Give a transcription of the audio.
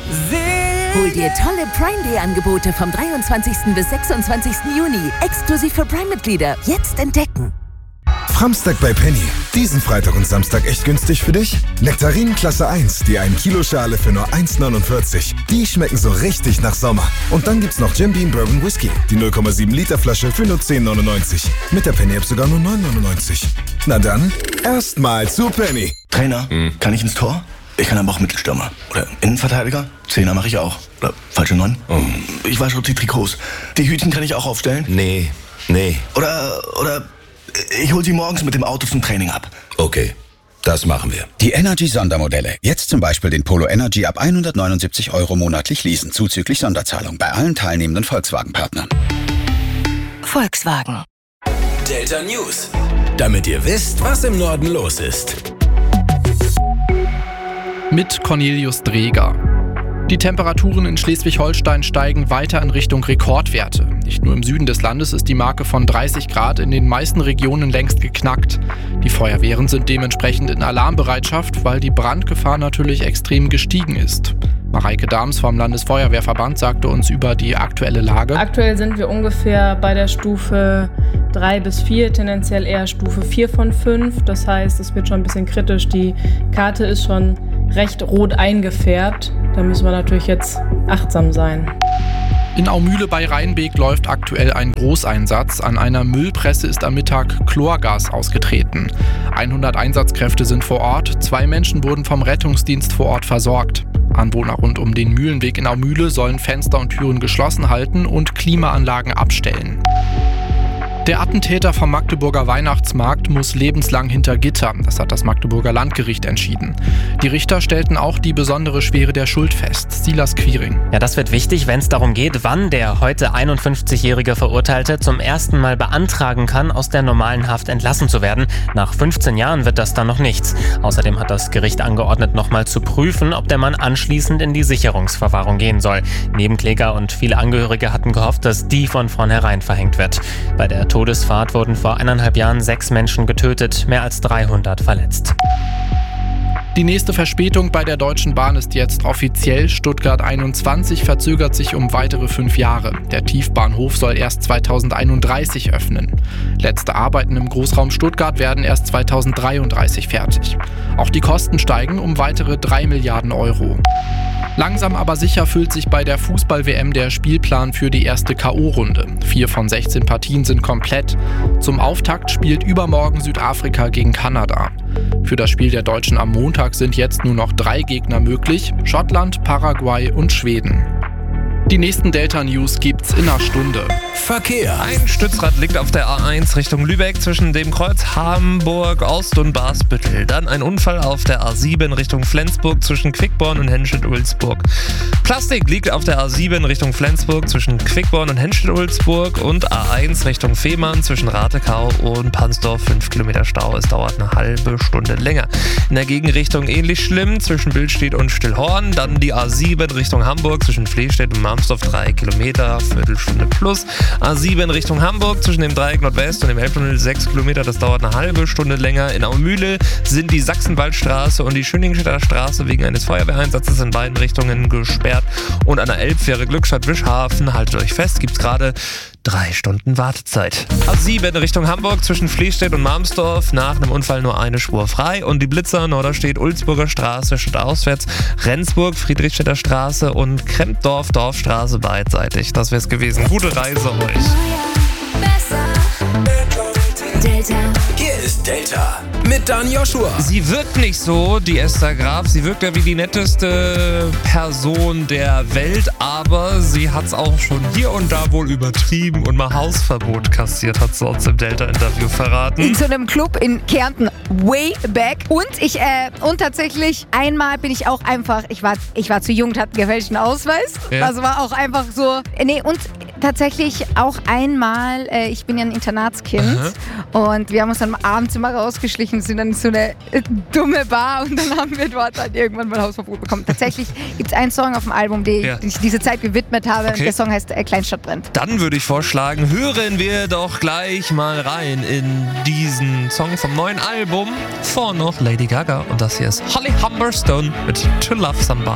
Hol dir tolle Prime Day Angebote vom 23. bis 26. Juni. Exklusiv für Prime-Mitglieder. Jetzt entdecken. Framstag bei Penny. Diesen Freitag und Samstag echt günstig für dich? Nektarinen Klasse 1, die 1 Kilo Schale für nur 1,49. Die schmecken so richtig nach Sommer. Und dann gibt's noch Jim Beam Bourbon Whisky, die 0,7 Liter Flasche für nur 10,99. Mit der Penny-App sogar nur 9,99. Na dann, erstmal zu Penny. Trainer, kann ich ins Tor? Ich kann aber auch Mittelstürmer. Oder Innenverteidiger? Zehner mache ich auch. Oder falsche 9? Ich wasche die Trikots. Die Hütchen kann ich auch aufstellen? Nee. Oder ich hol sie morgens mit dem Auto zum Training ab. Okay, das machen wir. Die Energy-Sondermodelle. Jetzt zum Beispiel den Polo Energy ab 179 € monatlich leasen, zuzüglich Sonderzahlung bei allen teilnehmenden Volkswagen-Partnern. Volkswagen. Delta News. Damit ihr wisst, was im Norden los ist. Mit Cornelius Dreger. Die Temperaturen in Schleswig-Holstein steigen weiter in Richtung Rekordwerte. Nicht nur im Süden des Landes ist die Marke von 30 Grad in den meisten Regionen längst geknackt. Die Feuerwehren sind dementsprechend in Alarmbereitschaft, weil die Brandgefahr natürlich extrem gestiegen ist. Mareike Dahms vom Landesfeuerwehrverband sagte uns über die aktuelle Lage. Aktuell sind wir ungefähr bei der Stufe 3 bis 4, tendenziell eher Stufe 4 von 5. Das heißt, es wird schon ein bisschen kritisch. Die Karte ist schon recht rot eingefärbt. Da müssen wir natürlich jetzt achtsam sein. In Aumühle bei Rheinbeek läuft aktuell ein Großeinsatz. An einer Müllpresse ist am Mittag Chlorgas ausgetreten. 100 Einsatzkräfte sind vor Ort. 2 Menschen wurden vom Rettungsdienst vor Ort versorgt. Anwohner rund um den Mühlenweg in Aumühle sollen Fenster und Türen geschlossen halten und Klimaanlagen abstellen. Der Attentäter vom Magdeburger Weihnachtsmarkt muss lebenslang hinter Gitter. Das hat das Magdeburger Landgericht entschieden. Die Richter stellten auch die besondere Schwere der Schuld fest. Silas Quiring. Ja, das wird wichtig, wenn es darum geht, wann der heute 51-jährige Verurteilte zum ersten Mal beantragen kann, aus der normalen Haft entlassen zu werden. Nach 15 Jahren wird das dann noch nichts. Außerdem hat das Gericht angeordnet, nochmal zu prüfen, ob der Mann anschließend in die Sicherungsverwahrung gehen soll. Nebenkläger und viele Angehörige hatten gehofft, dass die von vornherein verhängt wird. Bei der Todesfahrt wurden vor 1,5 Jahren 6 Menschen getötet, mehr als 300 verletzt. Die nächste Verspätung bei der Deutschen Bahn ist jetzt offiziell. Stuttgart 21 verzögert sich um weitere 5 Jahre. Der Tiefbahnhof soll erst 2031 öffnen. Letzte Arbeiten im Großraum Stuttgart werden erst 2033 fertig. Auch die Kosten steigen um weitere 3 Milliarden €. Langsam aber sicher füllt sich bei der Fußball-WM der Spielplan für die erste K.O.-Runde. 4 von 16 Partien sind komplett. Zum Auftakt spielt übermorgen Südafrika gegen Kanada. Für das Spiel der Deutschen am Montag sind jetzt nur noch 3 Gegner möglich: Schottland, Paraguay und Schweden. Die nächsten Delta-News gibt's in einer Stunde. Verkehr. Ein Stützrad liegt auf der A1 Richtung Lübeck zwischen dem Kreuz Hamburg-Ost und Basbüttel. Dann ein Unfall auf der A7 Richtung Flensburg zwischen Quickborn und Henstedt-Ulzburg. Plastik liegt auf der A7 Richtung Flensburg zwischen Quickborn und Henstedt-Ulzburg und A1 Richtung Fehmarn zwischen Ratekau und Pansdorf. 5 Kilometer Stau. Es dauert eine halbe Stunde länger. In der Gegenrichtung ähnlich schlimm zwischen Billstedt und Stillhorn. Dann die A7 Richtung Hamburg zwischen Flehstedt und Marmsdorf 3 Kilometer, Viertelstunde plus. A7 Richtung Hamburg zwischen dem Dreieck Nordwest und dem Elbtunnel 6 Kilometer, das dauert eine halbe Stunde länger. In Aumühle sind die Sachsenwaldstraße und die Schöningsstädter Straße wegen eines Feuerwehreinsatzes in beiden Richtungen gesperrt. Und an der Elbfähre Glückstadt-Wischhafen, haltet euch fest, gibt's gerade 3 Stunden Wartezeit. A7 Richtung Hamburg zwischen Flehstedt und Marmsdorf, nach einem Unfall nur eine Spur frei. Und die Blitzer Norderstedt, Ulzburger Straße, stadtauswärts, Rendsburg, Friedrichstädter Straße und Krempdorf, Dorfstraße beidseitig. Das wär's gewesen. Gute Reise euch. Delta. Hier ist Delta mit Dan Joshua. Sie wirkt nicht so, die Esther Graf. Sie wirkt ja wie die netteste Person der Welt, aber sie hat's auch schon hier und da wohl übertrieben und mal Hausverbot kassiert, hat sie uns im Delta-Interview verraten. In so einem Club in Kärnten, way back. Und tatsächlich, einmal bin ich auch einfach, ich war zu jung und hatte einen gefälschten Ausweis. Ja. Also war auch einfach so, und tatsächlich auch einmal, ich bin ja ein Internatskind. Und wir haben uns dann abends immer rausgeschlichen, sind dann in so eine dumme Bar und dann haben wir dort halt irgendwann mal Hausverbot bekommen. Tatsächlich gibt es einen Song auf dem Album, den ich diese Zeit gewidmet habe. Okay. Der Song heißt Kleinstadt brennt. Dann würde ich vorschlagen, hören wir doch gleich mal rein in diesen Song vom neuen Album. Vor noch Lady Gaga und das hier ist Holly Humberstone mit To Love Somebody.